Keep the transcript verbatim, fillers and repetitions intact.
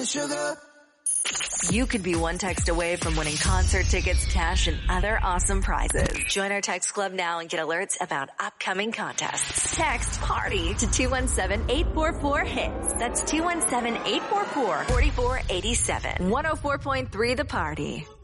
Sugar. You could be one text away from winning concert tickets, cash, and other awesome prizes. Join our text club now and get alerts about upcoming contests. Text PARTY to two one seven, eight four four, HITS. That's two one seven, eight four four, four four eight seven. one oh four point three The Party.